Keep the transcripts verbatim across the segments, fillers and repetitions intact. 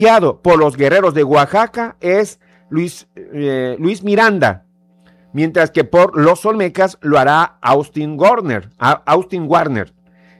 por los Guerreros de Oaxaca es Luis, eh, Luis Miranda, mientras que por los Olmecas lo hará Austin Warner. Austin Warner.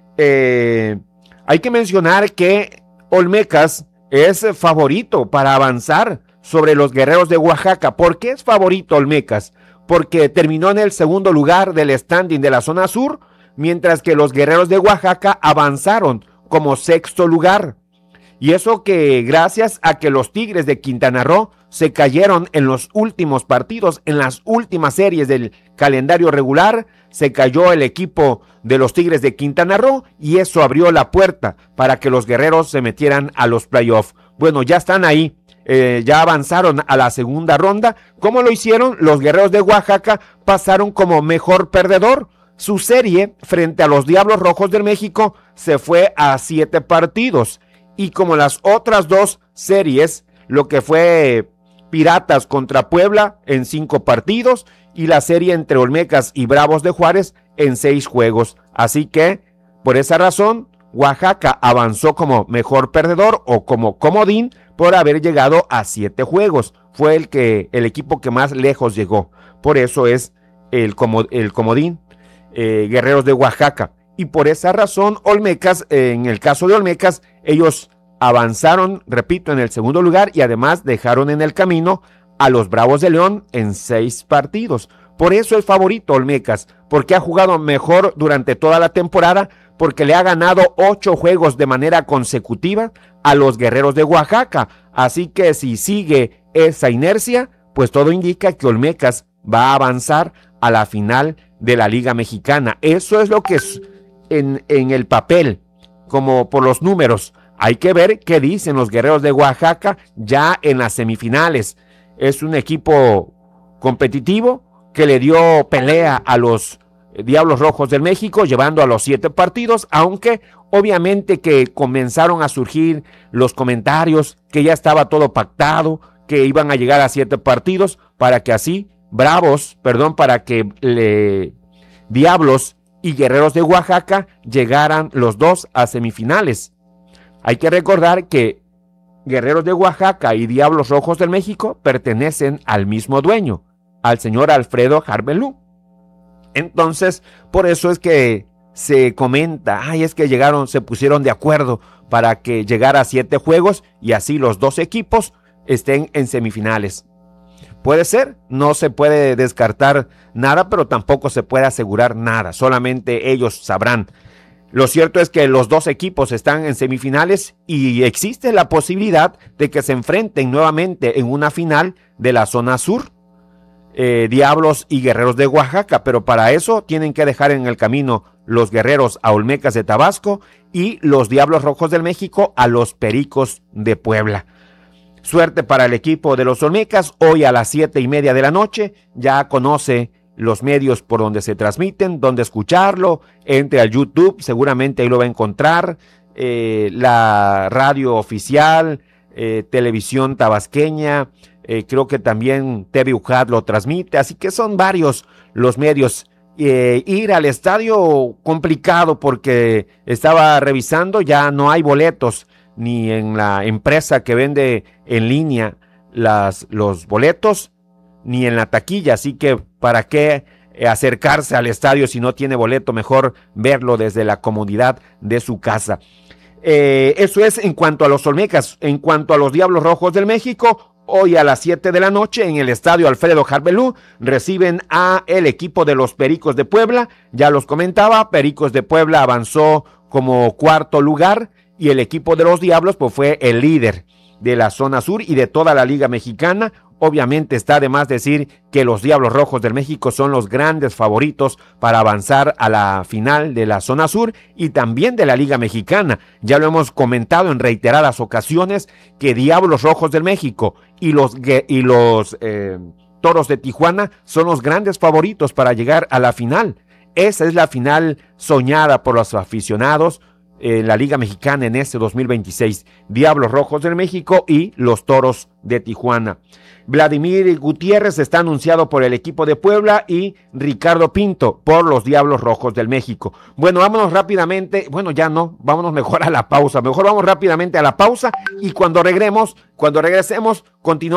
Eh, hay que mencionar que Olmecas es favorito para avanzar sobre los Guerreros de Oaxaca. ¿Por qué es favorito Olmecas? Porque terminó en el segundo lugar del standing de la zona sur, mientras que los Guerreros de Oaxaca avanzaron como sexto lugar. Y eso que gracias a que los Tigres de Quintana Roo se cayeron en los últimos partidos, en las últimas series del calendario regular, se cayó el equipo de los Tigres de Quintana Roo y eso abrió la puerta para que los Guerreros se metieran a los playoffs. Bueno, ya están ahí, eh, ya avanzaron a la segunda ronda. ¿Cómo lo hicieron? Los Guerreros de Oaxaca pasaron como mejor perdedor. Su serie frente a los Diablos Rojos del México se fue a siete partidos. Y como las otras dos series, lo que fue Piratas contra Puebla en cinco partidos y la serie entre Olmecas y Bravos de Juárez en seis juegos. Así que, por esa razón, Oaxaca avanzó como mejor perdedor o como comodín por haber llegado a siete juegos. Fue el, que, el equipo que más lejos llegó. Por eso es el, como, el comodín eh, Guerreros de Oaxaca. Y por esa razón, Olmecas, eh, en el caso de Olmecas, ellos avanzaron, repito, en el segundo lugar y además dejaron en el camino a los Bravos de León en seis partidos. Por eso es favorito Olmecas, porque ha jugado mejor durante toda la temporada, porque le ha ganado ocho juegos de manera consecutiva a los Guerreros de Oaxaca. Así que si sigue esa inercia, pues todo indica que Olmecas va a avanzar a la final de la Liga Mexicana. Eso es lo que es en, en el papel, como por los números. Hay que ver qué dicen los Guerreros de Oaxaca ya en las semifinales. Es un equipo competitivo que le dio pelea a los Diablos Rojos del México, llevando a los siete partidos, aunque obviamente que comenzaron a surgir los comentarios que ya estaba todo pactado, que iban a llegar a siete partidos, para que así Bravos, perdón, para que le, Diablos y Guerreros de Oaxaca llegaran los dos a semifinales. Hay que recordar que Guerreros de Oaxaca y Diablos Rojos del México pertenecen al mismo dueño, al señor Alfredo Harmelú. Entonces, por eso es que se comenta, ay, es que llegaron, se pusieron de acuerdo para que llegara a siete juegos y así los dos equipos estén en semifinales. Puede ser, no se puede descartar nada, pero tampoco se puede asegurar nada, solamente ellos sabrán. Lo cierto es que los dos equipos están en semifinales y existe la posibilidad de que se enfrenten nuevamente en una final de la zona sur, eh, Diablos y Guerreros de Oaxaca, pero para eso tienen que dejar en el camino los Guerreros a Olmecas de Tabasco y los Diablos Rojos del México a los Pericos de Puebla. Suerte para el equipo de los Olmecas. Hoy a las siete y media de la noche ya conoce los medios por donde se transmiten, donde escucharlo. Entre al YouTube, seguramente ahí lo va a encontrar. Eh, la radio oficial, eh, televisión tabasqueña, eh, creo que también T V U C A D lo transmite. Así que son varios los medios. Eh, ir al estadio complicado porque estaba revisando, ya no hay boletos ni en la empresa que vende en línea las, los boletos, ni en la taquilla, así que para qué acercarse al estadio si no tiene boleto, mejor verlo desde la comodidad de su casa. Eh, eso es en cuanto a los Olmecas. En cuanto a los Diablos Rojos del México, hoy a las siete de la noche en el estadio Alfredo Harmelú reciben a el equipo de los Pericos de Puebla. Ya los comentaba, Pericos de Puebla avanzó como cuarto lugar y el equipo de los Diablos pues fue el líder de la zona sur y de toda la Liga Mexicana. Obviamente está de más decir que los Diablos Rojos del México son los grandes favoritos para avanzar a la final de la zona sur y también de la Liga Mexicana. Ya lo hemos comentado en reiteradas ocasiones que Diablos Rojos del México y los, y los eh, Toros de Tijuana son los grandes favoritos para llegar a la final. Esa es la final soñada por los aficionados. en la Liga Mexicana en este dos mil veintiséis. Diablos Rojos del México y los Toros de Tijuana. Vladimir Gutiérrez está anunciado por el equipo de Puebla y Ricardo Pinto por los Diablos Rojos del México. Bueno, vámonos rápidamente, bueno, ya no, vámonos mejor a la pausa, mejor vamos rápidamente a la pausa y cuando regremos, cuando regresemos, continuamos.